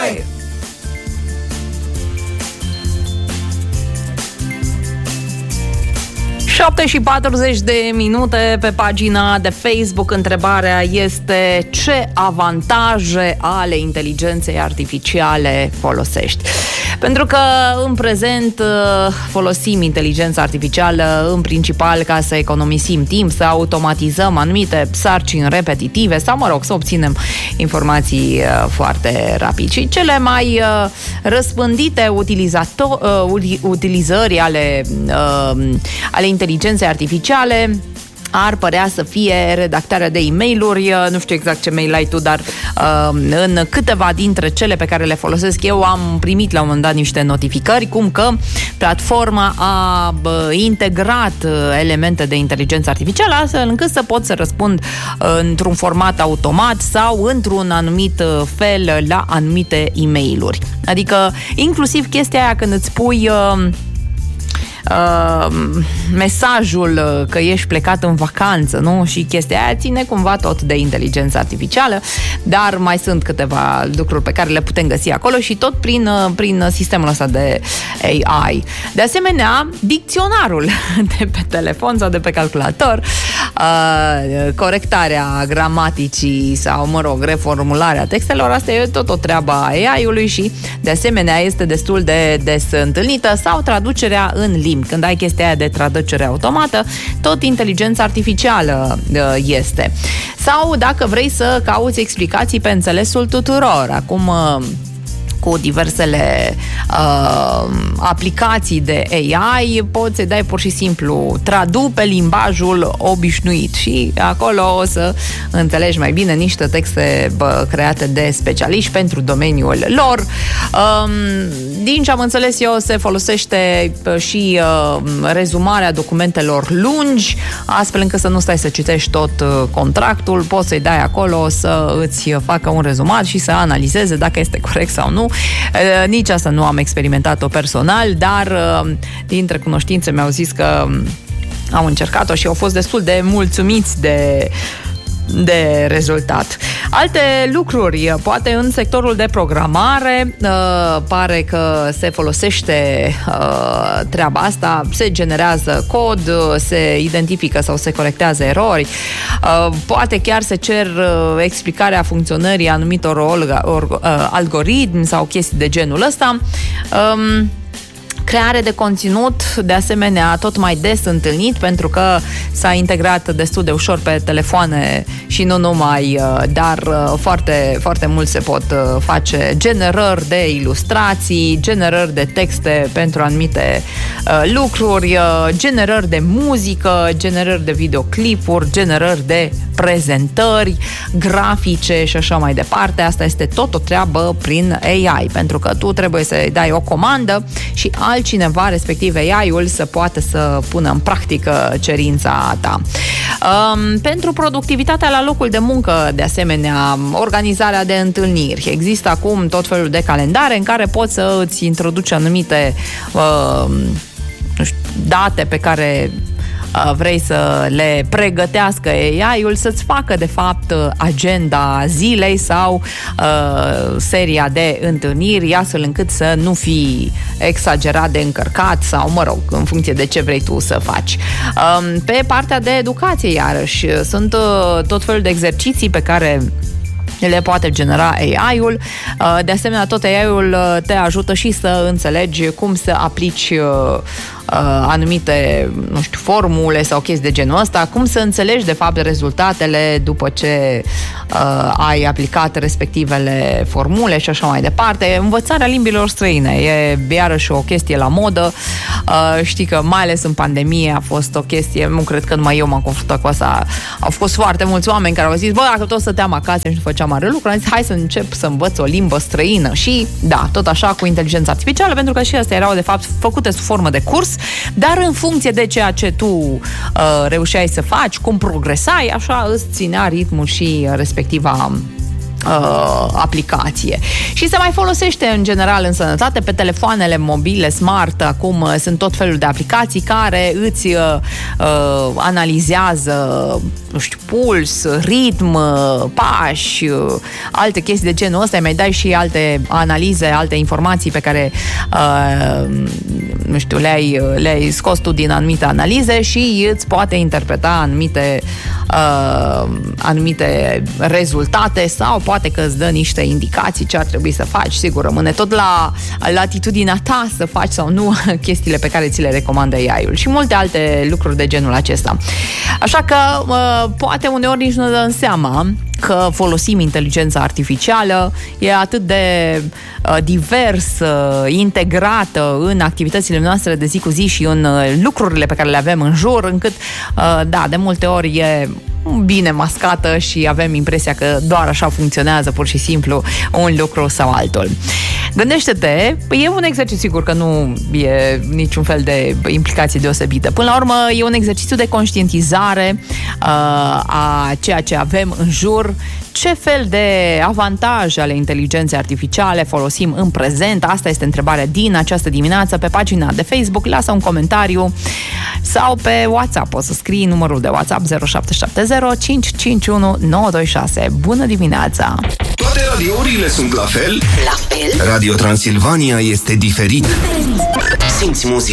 Joy! Și 40 de minute pe pagina de Facebook. Întrebarea este: ce avantaje ale inteligenței artificiale folosești? Pentru că în prezent folosim inteligența artificială în principal ca să economisim timp, să automatizăm anumite sarcini repetitive sau, mă rog, să obținem informații foarte rapid. Și cele mai răspândite utilizări ale inteligenței artificiale ar părea să fie redactarea de e-mail-uri. Nu știu exact ce mail ai tu, dar în câteva dintre cele pe care le folosesc eu am primit la un moment dat niște notificări cum că platforma a integrat elemente de inteligență artificială astfel încât să pot să răspund într-un format automat sau într-un anumit fel la anumite e-mail-uri. Adică inclusiv chestia aia când îți pui mesajul că ești plecat în vacanță, nu? Și chestia aia ține cumva tot de inteligență artificială, dar mai sunt câteva lucruri pe care le putem găsi acolo și tot prin sistemul ăsta de AI. De asemenea, dicționarul de pe telefon sau de pe calculator, corectarea gramaticii sau, mă rog, reformularea textelor, asta e tot o treabă a AI-ului și, de asemenea, este destul de des întâlnită, sau traducerea în limbi. Când ai chestia aia de traducere automată, tot inteligența artificială este. Sau dacă vrei să cauți explicații pe înțelesul tuturor. Acum cu diversele aplicații de AI poți să dai pur și simplu tradu pe limbajul obișnuit și acolo o să înțelegi mai bine niște texte create de specialiști pentru domeniul lor. Din ce am înțeles eu, se folosește și rezumarea documentelor lungi, astfel încât să nu stai să citești tot contractul, poți să-i dai acolo să îți facă un rezumat și să analizeze dacă este corect sau nu. Nici asta nu am experimentat-o personal, dar dintre cunoștințe mi-au zis că au încercat-o și au fost destul de mulțumiți de rezultat. Alte lucruri, poate în sectorul de programare pare că se folosește treaba asta, se generează cod, se identifică sau se corectează erori, poate chiar se cer explicarea funcționării anumitor algoritmi sau chestii de genul ăsta. Creare de conținut, de asemenea, tot mai des întâlnit, pentru că s-a integrat destul de ușor pe telefoane și nu numai, dar foarte, foarte mult se pot face generări de ilustrații, generări de texte pentru anumite lucruri, generări de muzică, generări de videoclipuri, generări de prezentări grafice și așa mai departe. Asta este tot o treabă prin AI, pentru că tu trebuie să-i dai o comandă și altcineva, respectiv AI-ul, să poată să pună în practică cerința ta. Pentru productivitatea la locul de muncă, de asemenea, organizarea de întâlniri. Există acum tot felul de calendare în care poți să îți introduci anumite date pe care vrei să le pregătească AI-ul, să-ți facă de fapt agenda zilei sau seria de întâlniri, astfel încât să nu fii exagerat de încărcat sau, mă rog, în funcție de ce vrei tu să faci. Pe partea de educație, iarăși, sunt tot felul de exerciții pe care le poate genera AI-ul. De asemenea, tot AI-ul te ajută și să înțelegi cum să aplici anumite, nu știu, formule sau chestii de genul ăsta, cum să înțelegi de fapt rezultatele după ce ai aplicat respectivele formule și așa mai departe. Învățarea limbilor străine e iarăși o chestie la modă. Știi că mai ales în pandemie a fost o chestie, nu cred că numai eu m-am confruntat cu asta. Au fost foarte mulți oameni care au zis, bă, dacă tot stăteam acasă și nu făceam mare lucru, am zis, hai să încep să învăț o limbă străină. Și da, tot așa cu inteligența artificială, pentru că și astea erau de fapt făcute sub formă de curs, dar în funcție de ceea ce tu reușeai să faci, cum progresai, așa îți ținea ritmul și respectiva aplicație. Și se mai folosește în general în sănătate pe telefoanele mobile smart. Acum sunt tot felul de aplicații care îți analizează, nu știu, puls, ritm, pași, alte chestii de genul ăsta. Mai dai și alte analize, alte informații pe care nu știu, le-ai scos tu din anumite analize și îți poate interpreta anumite rezultate sau poate că îți dă niște indicații ce ar trebui să faci. Sigur, rămâne tot la latitudinea ta să faci sau nu chestiile pe care ți le recomandă AI-ul și multe alte lucruri de genul acesta. Așa că poate uneori nici nu dăm seama că folosim inteligența artificială, e atât de divers, integrată în activitățile noastre de zi cu zi și în lucrurile pe care le avem în jur, încât, da, de multe ori e bine mascată și avem impresia că doar așa funcționează pur și simplu un lucru sau altul. Gândește-te, e un exercițiu, sigur că nu e niciun fel de implicație deosebită. Până la urmă, e un exercițiu de conștientizare a ceea ce avem în jur, ce fel de avantaje ale inteligenței artificiale folosim în prezent. Asta este întrebarea din această dimineață pe pagina de Facebook. Lasă un comentariu sau pe WhatsApp. Poți să scrii numărul de WhatsApp 0770 551 926. Bună dimineața! Toate radiourile sunt la fel? La fel? Radio Transilvania este diferit. Simți muzica